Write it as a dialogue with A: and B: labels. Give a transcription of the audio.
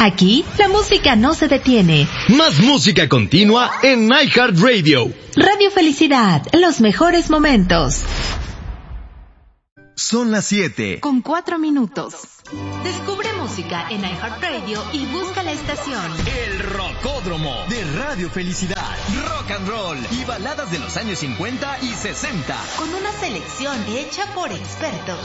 A: Aquí, la música no se detiene.
B: Más música continua en iHeartRadio.
A: Radio Felicidad, los mejores momentos.
C: Son las 7:04.
A: Descubre música en iHeartRadio y busca la estación
C: El Rocódromo de Radio Felicidad. Rock and roll y baladas de los años 50 y 60.
A: con una selección hecha por expertos.